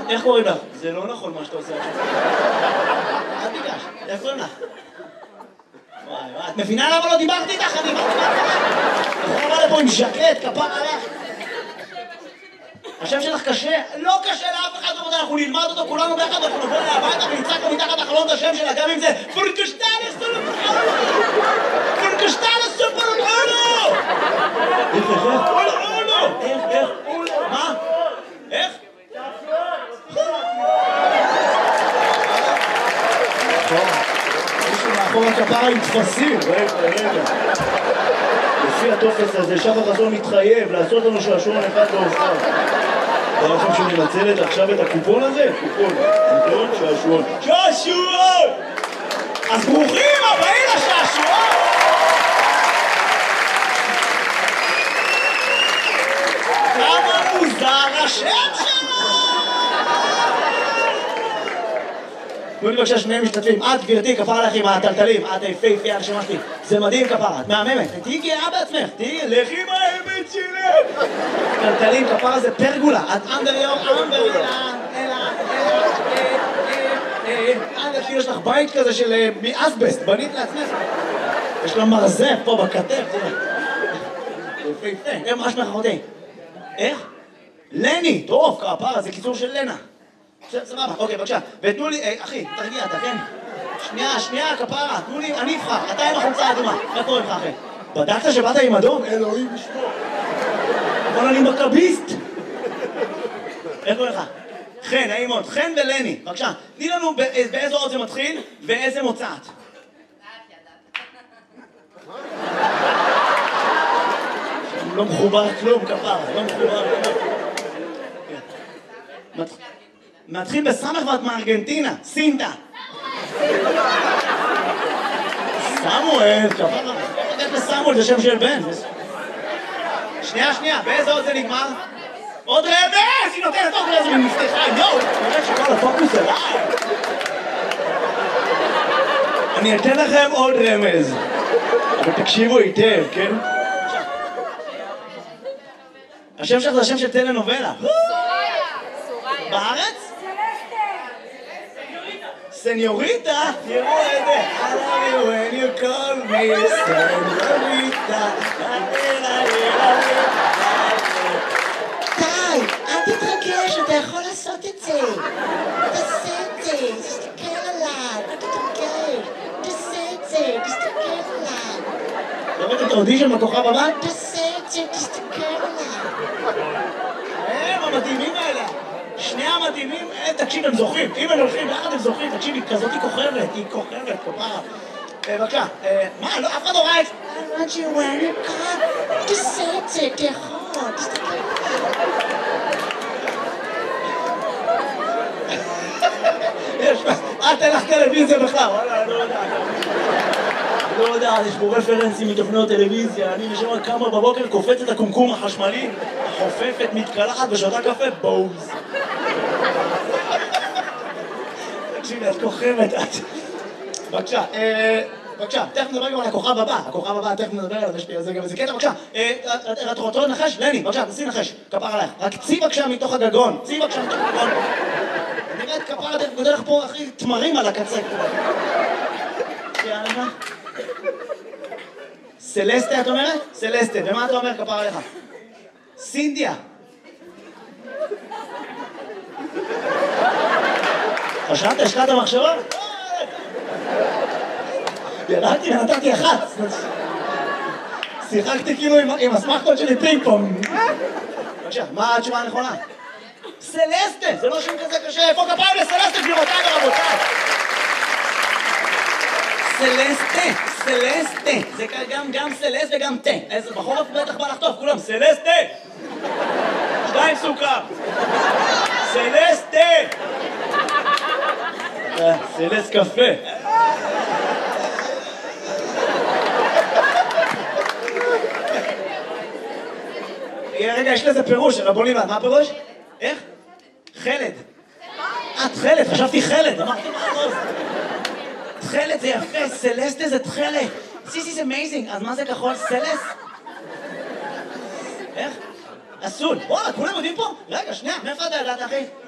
איך קוראים לך? זה לא נכון מה שאתה עושה עכשיו. אל תיגש, איך קוראים לך? וואי, את מבינה למה לא דיברתי איתך? אני יכולה לבוא לפה עם ז'קט, כפר עליך. השם שלך קשה? לא קשה לאף אחד, אנחנו נלמד אותו כולנו ביחד, אנחנו נבוא אליה הביתה ונצעק לו מתחת לחלון את השם שלה, גם אם זה פורקשטלס סופרולו! פורקשטלס סופרולו! איך? פורקשטלס! איך? מה? איך? מישהו מאחור הכפרה עם תפסים, רגע. לפי הטופס הזה, שחר חסון מתחייב לעשות לנו שעשועון אחד להופעה. אתה לכם שהוא מנצלת עכשיו את הקופון הזה? קופון, שעשועון. שעשועון! אז ברוכים הבאים לשעשועון! כמה מוזר השם שלו! תנו לי בבקשה שני משתתפים, את גברתי כפרה לך עם הטלטלים, את היפהפייה הרשימה שלי, זה מדהים כפרה, את מהממת, תהיי גאה בעצמך, לכי עם האמת שלי! טלטלים כפרה זה פרגולה, את יש לך בית כזה של מאסבסט, בנית לעצמך, יש לה מרזף פה בכתף, יפהפה, מה שמך אחותי? איך? לני, טוב כפרה, זה קיצור של לנה. סבבה, אוקיי, בבקשה. ותנו לי, אחי, תרגיע אתה, כן? שנייה, כפרה, תנו לי, אני אבחר, אתה עם החולצה האדומה. מה קורה לך, אחי? בדקת שבאת עם אדום? אלוהים ישמור. אבל אני מכביסט. איך קורה לך? חן, נעים מאוד, חן ולני, בבקשה. תני לנו באיזו אות זה מתחיל ואיזה מוצאת. לא מחובר כלום, כפרה, לא מחובר כלום. מתחיל בסמך ואת מארגנטינה, סינטה. סמואל, כפרה. איך לסמואל, זה שם של בן. שנייה, באיזה עוד זה נגמר? עוד רמז! היא נותנת עוד רמז ומפתחה, יואו! נראה שכל הפוקוס אליי. אני אתן לכם עוד רמז. אבל תקשיבו היטב, כן? השם שלך זה השם של טלנובלה. בארץ? סניוריטה? תראו את זה. I love you when you call me סניוריטה. די, אל תתרגש, אתה יכול לעשות את זה. תעשה את זה, תסתכל עליי, אל תתרגש. תעשה את זה, תסתכל עליי. ראית את האודישן בכוכב הבא? תעשה את זה, תסתכל עליי. הם המדהימים האלה. שני המדהימים, תקשיב, הם זוכרים. אם הם הולכים ביחד הם זוכרים, תקשיב, כזאת היא כוכבת, כפרה. בבקשה, מה, לא, אף אחד לא ראה את... I want you when you come, תעשה את זה, תיכול, תסתכל. יש, אל תלך טלוויזיה בכלל, וואלה, אני לא יודע, יש פה רפרנסים מתוכניות טלוויזיה, אני נשמע כמה בבוקר קופץ את הקומקום החשמלי, חופפת, מתקלחת ושותה קפה, בוז. תקשיבי, את כוכבת, את... בבקשה, תכף נדבר גם על הכוכב הבא, תכף נדבר עליו, יש לי על זה גם איזה קטע, בבקשה, את רוצה לנחש? לני, בבקשה, תעשי נחש, כפר עלייך, רק צי בבקשה מתוך הגגון, נראית כפר, אתה גודל לך פה, אחי, תמרים על הקצה. יאללה. סלסטה, את אומרת? סלסטה, ומה אתה אומר, כפר עליך? סינדיה. חשבת, השקעת מחשבה? ירדתי ונתתי אחת. שיחקתי כאילו עם הסמכות שלי פינג פונג. בבקשה, מה התשובה הנכונה? סלסטה, זה לא שם כזה קשה. איפה כפיים לסלסטה, גבירותיי ורבותיי? סלסטה. זה גם סלסט וגם תה. איזה בחורף בטח בא לחטוף, כולם. סלסטה. 2 סוכר. סלסטה. סלסט קפה. רגע, יש לזה פירוש, רבוני, מה הפירוש? איך? חלד. את חלד, חשבתי חלד, אמרתי מה הכל? תחלת זה יפה, סלסטה זה תחלת. This is amazing, אז מה זה כחול? סלס? איך? אסול. וואלה, כולם יודעים פה? רגע, שנייה, מאיפה אתה ידעת, אחי?